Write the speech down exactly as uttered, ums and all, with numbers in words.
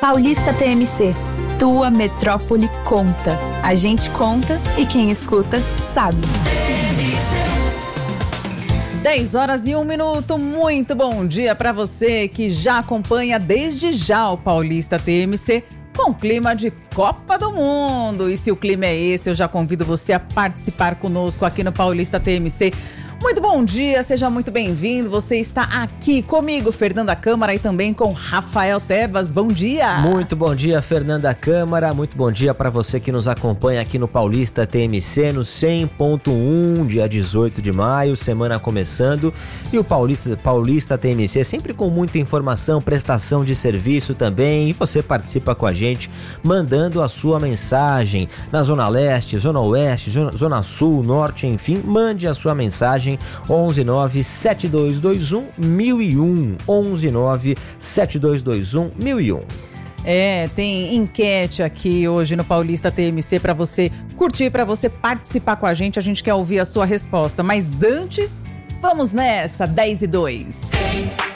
Paulista T M C. Tua metrópole conta. A gente conta e quem escuta sabe. dez horas e um minuto, muito bom dia para você que já acompanha desde já o Paulista T M C com clima de Copa do Mundo. E se o clima é esse, eu já convido você a participar conosco aqui no Paulista T M C. Muito bom dia, seja muito bem-vindo. Você está aqui comigo, Fernanda Câmara, e também com Rafael Tebas. Bom dia. Muito bom dia, Fernanda Câmara. Muito bom dia para você que nos acompanha aqui no Paulista T M C, no cem ponto um, dia dezoito de maio, semana começando. E o Paulista, Paulista T M C sempre com muita informação, prestação de serviço também. E você participa com a gente, mandando a sua mensagem na Zona Leste, Zona Oeste, Zona, Zona Sul, Norte, enfim. Mande a sua mensagem onze nove sete dois dois um mil e um, onze nove sete dois dois um mil e um. É, tem enquete aqui hoje no Paulista T M C para você curtir, para você participar com a gente. A gente quer ouvir a sua resposta, mas antes, vamos nessa, dez e dois.